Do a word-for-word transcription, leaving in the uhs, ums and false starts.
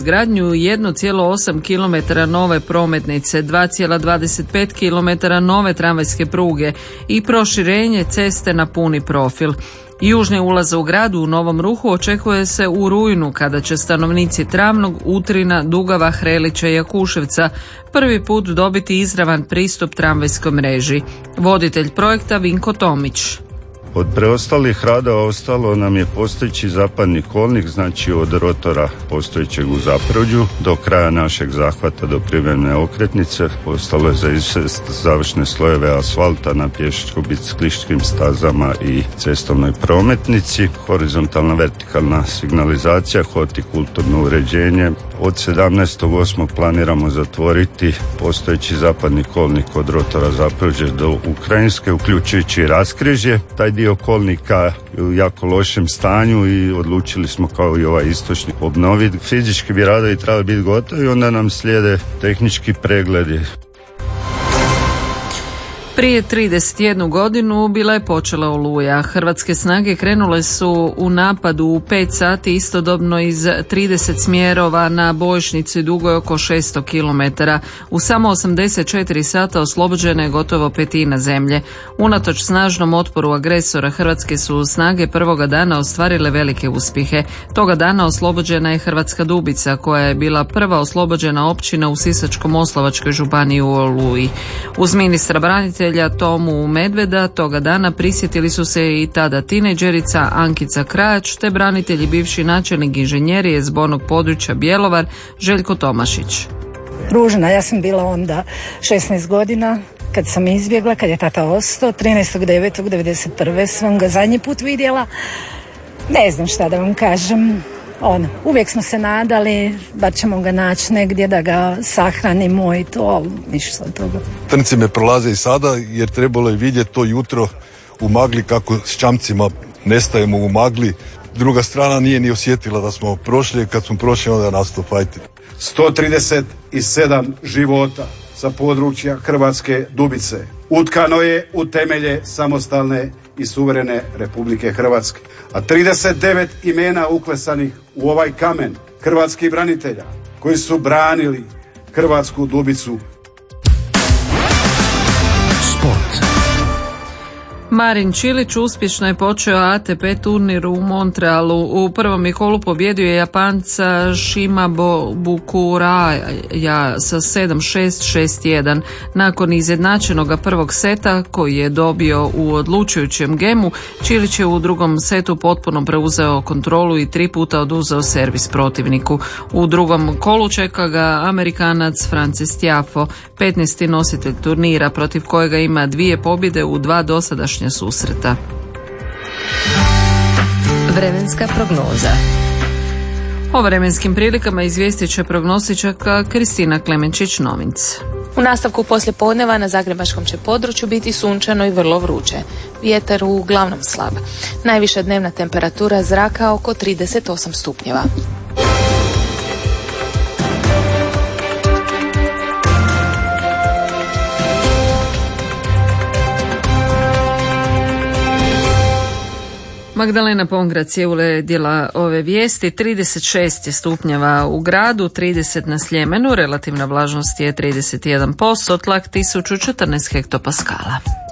Gradnju jedan zarez osam kilometara nove prometnice, dva zarez dvadeset pet kilometara nove tramvajske pruge i proširenje ceste na puni profil. Južni ulaz u gradu u Novom Ruhu očekuje se u rujnu, kada će stanovnici Travnog, Utrina, Dugava, Hrelića i Jakuševca prvi put dobiti izravan pristup tramvajskoj mreži. Voditelj projekta Vinko Tomić. Od preostalih radova ostalo nam je postojeći zapadni kolnik, znači od rotora postojećeg u Zaprođu do kraja našeg zahvata do privremene okretnice. Ostalo je za izvest završne slojeve asfalta na pješačko-biciklističkim stazama i cestovnoj prometnici, horizontalna vertikalna signalizacija, hortikulturno uređenje. Od sedamnaestog osmog planiramo zatvoriti postojeći zapadni kolnik od rotora Zaprođe do Ukrajinske, uključujući i raskrižje. Taj dio kolnika u jako lošem stanju i odlučili smo kao i ovaj istočni obnoviti. Fizički bi radovi trebali biti gotovi, onda nam slijede tehnički pregledi. Prije trideset jednu godinu bila je počela Oluja. Hrvatske snage krenule su u napadu u pet sati istodobno iz trideset smjerova na bojišnici dugoj oko šesto kilometara. U samo osamdeset četiri sata oslobođena je gotovo petina zemlje. Unatoč snažnom otporu agresora, hrvatske su snage prvoga dana ostvarile velike uspjehe. Toga dana oslobođena je Hrvatska Dubica, koja je bila prva oslobođena općina u Sisačko-moslavačkoj županiji u Oluji. Uz ministra branitelja Tomu Medveda toga dana prisjetili su se i tada tinejdžerica Ankica Krajač te branitelji bivši načelnik inženjerije zbornog područja Bjelovar Željko Tomašić. Ružna, ja sam bila onda šesnaest godina kad sam izbjegla, kad je tata ostao. trinaestog devetog devedeset prve sam ga zadnji put vidjela. Ne znam šta da vam kažem. On, uvijek smo se nadali da ćemo ga naći negdje da ga sahranimo i to, ništa od toga. Trnci me prolaze i sada jer trebalo je vidjeti to jutro u magli kako s čamcima nestajemo u magli. Druga strana nije ni osjetila da smo prošli, kad smo prošli onda nastao fajti. sto trideset sedam života sa područja Hrvatske Dubice utkano je u temelje samostalne i suverene Republike Hrvatske. A trideset devet imena uklesanih u ovaj kamen hrvatskih branitelja koji su branili Hrvatsku Dubicu. Sport. Marin Čilić uspješno je počeo A T P turnir u Montrealu. U prvom je kolu pobjedio je Japanca Shima Bukuraya sa sedam šest, šest jedan. Nakon izjednačenog prvog seta koji je dobio u odlučujućem gemu, Čilić je u drugom setu potpuno preuzeo kontrolu i tri puta oduzeo servis protivniku. U drugom kolu čeka ga Amerikanac Frances Tiafoe, petnaesti nositelj turnira protiv kojega ima dvije pobjede u dva dosadašnja susreta. Vremenska prognoza. O vremenskim prilikama izvijestit će prognostičarka Kristina Klemenčić-Novinc. U nastavku poslijepodneva na zagrebačkom će području biti sunčano i vrlo vruće. Vjetar uglavnom slab. Najviša dnevna temperatura zraka oko trideset osam stupnjeva. Magdalena Pongrac je uledila ove vijesti. trideset šest stupnjeva u gradu, trideset na Sljemenu, relativna vlažnost je trideset jedan posto, tlak tisuću četrnaest hektopaskala.